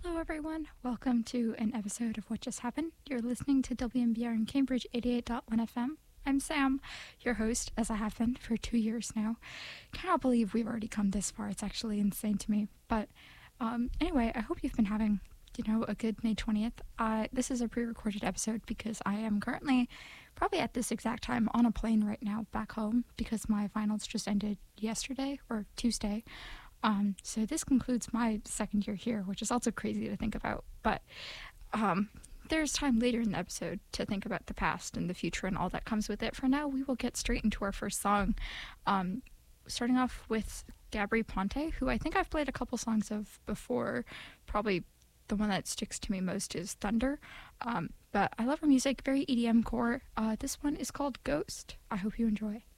Hello, everyone. Welcome to an episode of What Just Happened. You're listening to WMBR in Cambridge 88.1 FM. I'm Sam, your host, as I have been for 2 years now. Cannot believe we've already come this far. It's actually insane to me. But anyway, I hope you've been having, a good May 20th. This is a pre-recorded episode because I am currently, probably at this exact time, on a plane right now back home because my finals just ended yesterday or Tuesday. So this concludes my second year here, which is also crazy to think about. But there's time later in the episode to think about the past and the future and all that comes with it. For now, we will get straight into our first song, starting off with Gabry Ponte, who I think I've played a couple songs of before. Probably the one that sticks to me most is Thunder. But I love her music, very EDM core. This one is called Ghost. I hope you enjoy.